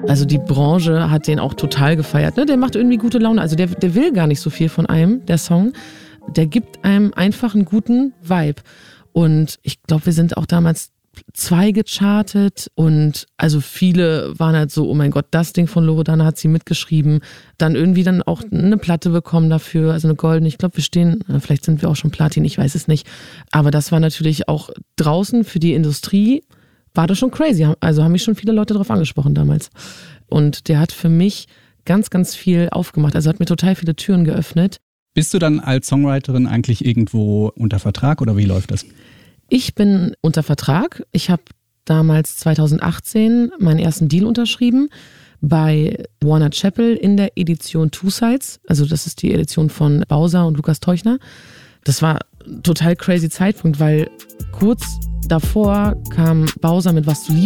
Also die Branche hat den auch total gefeiert. Ne? Der macht irgendwie gute Laune. Also der will gar nicht so viel von einem, der Song. Der gibt einem einfach einen guten Vibe. Und ich glaube, wir sind auch damals 2 gechartet. Und also viele waren halt so, oh mein Gott, das Ding von Loredana hat sie mitgeschrieben. Dann irgendwie dann auch eine Platte bekommen dafür, also eine goldene. Ich glaube, vielleicht sind wir auch schon Platin, ich weiß es nicht. Aber das war natürlich auch draußen für die Industrie, war das schon crazy. Also haben mich schon viele Leute darauf angesprochen damals. Und der hat für mich ganz, ganz viel aufgemacht. Also hat mir total viele Türen geöffnet. Bist du dann als Songwriterin eigentlich irgendwo unter Vertrag oder wie läuft das? Ich bin unter Vertrag. Ich habe damals 2018 meinen ersten Deal unterschrieben bei Warner Chappell in der Edition Two Sides. Also das ist die Edition von Bowser und Lukas Teuchner. Das war ein total crazy Zeitpunkt, weil kurz davor kam Bowser mit Was du lieben